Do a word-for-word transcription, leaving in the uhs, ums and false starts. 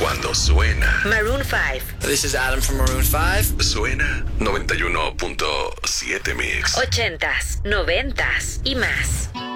Cuando suena. Maroon five. This is Adam from Maroon five. Suena noventa y uno punto siete Mix. Ochentas, noventas y más.